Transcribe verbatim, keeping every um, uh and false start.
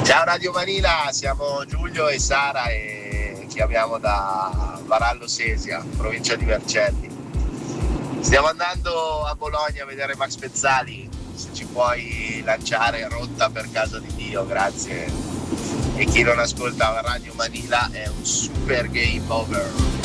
Ciao Radio Manila, siamo Giulio e Sara e chiamiamo da Varallo Sesia, provincia di Vercelli. Stiamo andando a Bologna a vedere Max Pezzali, se ci puoi lanciare Rotta per caso di Dio, grazie. E chi non ascolta Radio Manila è un super game over.